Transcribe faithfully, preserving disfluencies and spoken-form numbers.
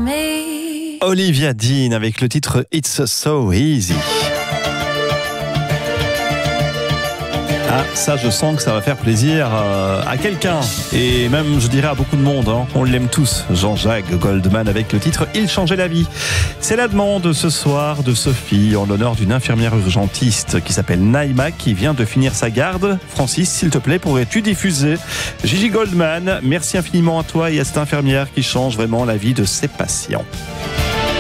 me. Olivia Dean avec le titre It's So Easy. Ah, ça, je sens que ça va faire plaisir euh, à quelqu'un. Et même, je dirais, à beaucoup de monde. Hein. On l'aime tous, Jean-Jacques Goldman, avec le titre « Il changeait la vie ». C'est la demande ce soir de Sophie, en l'honneur d'une infirmière urgentiste qui s'appelle Naïma, qui vient de finir sa garde. Francis, s'il te plaît, pourrais-tu diffuser Gigi Goldman, merci infiniment à toi et à cette infirmière qui change vraiment la vie de ses patients.